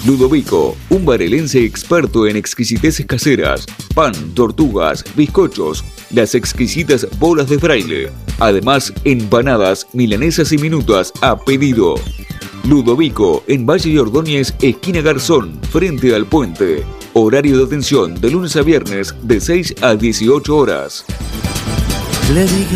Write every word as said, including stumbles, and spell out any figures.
Ludovico, un barelense experto en exquisiteces caseras, pan, tortugas, bizcochos, las exquisitas bolas de fraile. Además, empanadas, milanesas y minutas a pedido. Ludovico, en Valle de Ordóñez, esquina Garzón, frente al puente. Horario de atención de lunes a viernes de seis a dieciocho horas. Le dije